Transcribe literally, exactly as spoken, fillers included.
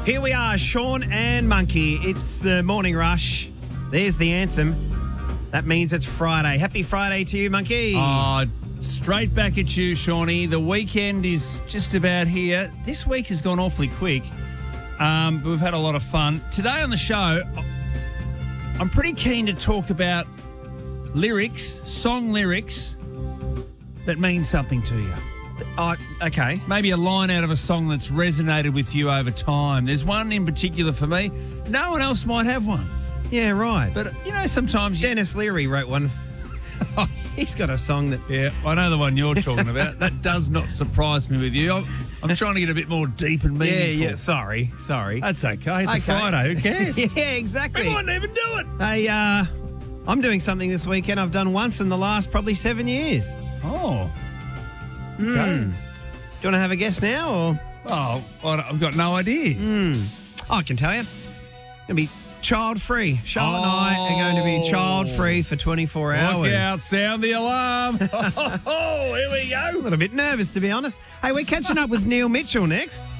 Here we are, Sean and Monkey. It's the morning rush. There's the anthem. That means it's Friday. Happy Friday to you, Monkey. Oh, straight back at you, Shawnee. The weekend is just about here. This week has gone awfully quick, um, but we've had a lot of fun. Today on the show, I'm pretty keen to talk about lyrics, song lyrics that mean something to you. Oh, okay. Maybe a line out of a song that's resonated with you over time. There's one in particular for me. No one else might have one. Yeah, right. But, you know, sometimes... You... Dennis Leary wrote one. He's got a song that... Yeah, I know the one you're talking about. That does not surprise me with you. I'm, I'm trying to get a bit more deep and meaningful. Yeah, yeah, sorry, sorry. That's okay. It's okay. a Friday. Who cares? Yeah, exactly. We mightn't even do it. Hey, uh, I'm doing something this weekend I've done once in the last probably seven years. Oh. Mm. Okay. Do you want to have a guess now, or...? Oh, I've got no idea. Mm. Oh, I can tell you. It's going to be child-free. Charlotte and I are going to be child-free for twenty-four hours. Look out, sound the alarm. Oh, here we go. A little bit nervous, to be honest. Hey, we're catching up with Neil Mitchell next.